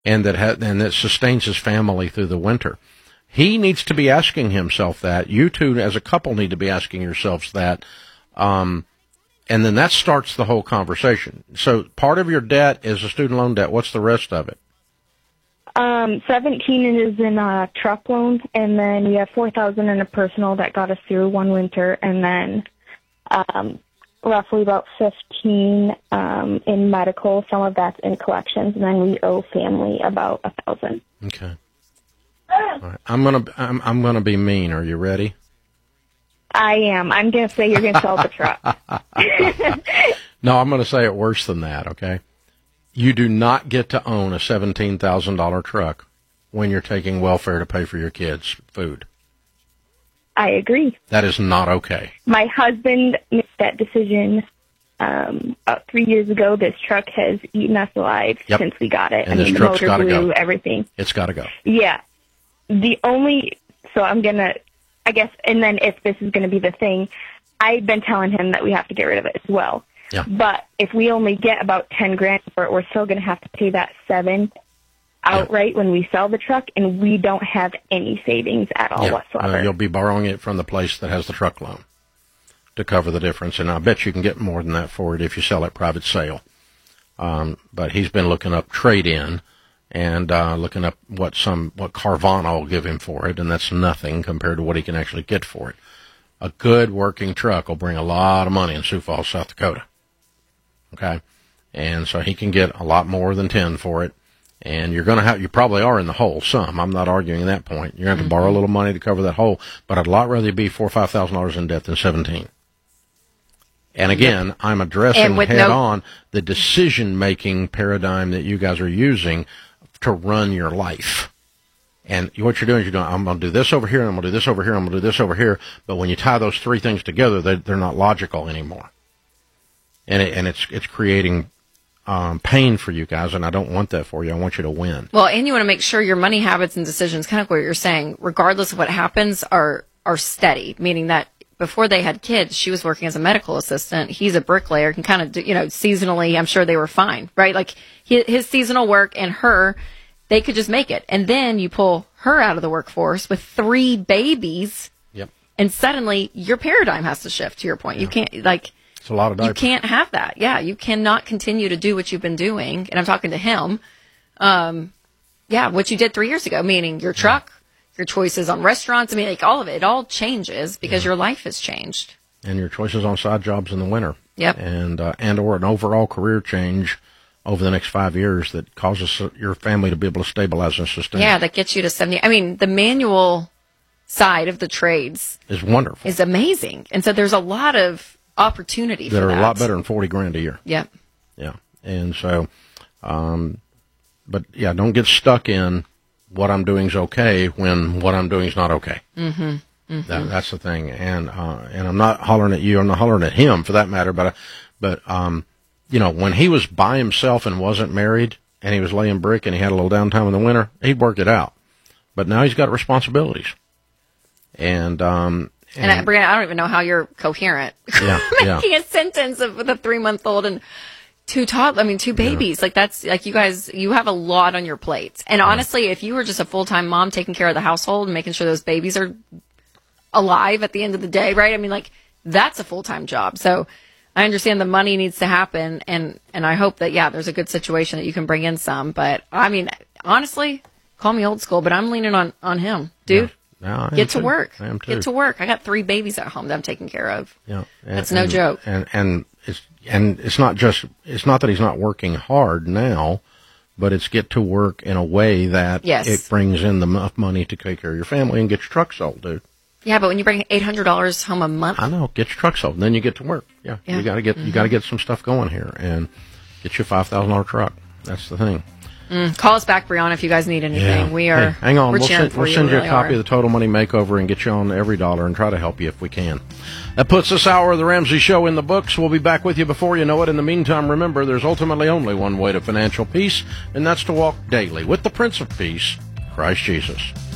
and that sustains his family through the winter. He needs to be asking himself that. You two, as a couple, need to be asking yourselves that. And then that starts the whole conversation. So part of your debt is a student loan debt. What's the rest of it? 17 is in a truck loan, and then we have 4,000 in a personal that got us through one winter, and then roughly about 15 in medical. Some of that's in collections, and then we owe family about 1,000. Okay. All right. I'm gonna be mean. Are you ready? I am. I'm gonna say you're gonna sell the truck. No, I'm gonna say it worse than that. Okay. You do not get to own a $17,000 truck when you're taking welfare to pay for your kids' food. I agree. That is not okay. My husband made that decision about 3 years ago. This truck has eaten us alive since we got it. And this the truck's got to go. Everything. It's got to go. Yeah. So I'm going to, I guess, and then if this is going to be the thing, I've been telling him that we have to get rid of it as well. Yeah. But if we only get about $10,000 for it, we're still going to have to pay that $7,000 outright when we sell the truck, and we don't have any savings at all whatsoever. You'll be borrowing it from the place that has the truck loan to cover the difference, and I bet you can get more than that for it if you sell at private sale. But he's been looking up trade-in and looking up what Carvana will give him for it, and that's nothing compared to what he can actually get for it. A good working truck will bring a lot of money in Sioux Falls, South Dakota. Okay, and so he can get a lot more than 10 for it, and you probably are in the hole some. I'm not arguing that point. You're going to have to borrow a little money to cover that hole, but I'd a lot rather be $4,000 or $5,000 in debt than 17. And again, I'm addressing head-on the decision-making paradigm that you guys are using to run your life. And what you're doing is I'm going to do this over here, and I'm going to do this over here, and I'm going to do this over here. But when you tie those three things together, they're not logical anymore. And it's creating pain for you guys, and I don't want that for you. I want you to win. Well, and you want to make sure your money habits and decisions, kind of what you're saying, regardless of what happens, are steady, meaning that before they had kids, she was working as a medical assistant. He's a bricklayer, can kind of do, seasonally, I'm sure they were fine, right? Like his seasonal work and her, they could just make it. And then you pull her out of the workforce with 3 babies. Yep. And suddenly your paradigm has to shift, to your point. You can't, it's a lot of diapers. You can't have that. Yeah, you cannot continue to do what you've been doing. And I'm talking to him. What you did 3 years ago, meaning your truck, your choices on restaurants. I mean, all of it all changes because your life has changed. And your choices on side jobs in the winter. Yep. And or an overall career change over the next 5 years that causes your family to be able to stabilize and sustain. Yeah, that gets you to 70. I mean, the manual side of the trades is wonderful. Is amazing. And so there's a lot of opportunity that for are a lot better than $40,000 a year. Yep. Yeah. And so, don't get stuck in what I'm doing is okay when what I'm doing is not okay. Mm-hmm. Mm-hmm. That's the thing. And I'm not hollering at you. I'm not hollering at him for that matter. But when he was by himself and wasn't married and he was laying brick and he had a little downtime in the winter, he'd work it out. But now he's got responsibilities. And Brianna, I don't even know how you're coherent. Making a sentence with a 3-month-old and 2 babies. Yeah. That's you guys, you have a lot on your plates. And honestly, if you were just a full-time mom taking care of the household and making sure those babies are alive at the end of the day, right? I mean, that's a full-time job. So I understand the money needs to happen. And I hope that, there's a good situation that you can bring in some. But I mean, honestly, call me old school, but I'm leaning on him, dude. Yeah. No, Get to work. I am too. Get to work. I got 3 babies at home that I'm taking care of. Yeah, that's no joke. And it's not that he's not working hard now, but it's get to work in a way that it brings in enough money to take care of your family and get your truck sold, dude. Yeah, but when you bring $800 home a month, I know, get your truck sold, and then you get to work. Yeah. You got to get some stuff going here and get you a $5,000 truck. That's the thing. Call us back, Brianna, if you guys need anything. Yeah. We are. Hang on. We'll send you a copy of the Total Money Makeover and get you on every dollar and try to help you if we can. That puts this hour of the Ramsey Show in the books. We'll be back with you before you know it. In the meantime, remember, there's ultimately only one way to financial peace, and that's to walk daily with the Prince of Peace, Christ Jesus.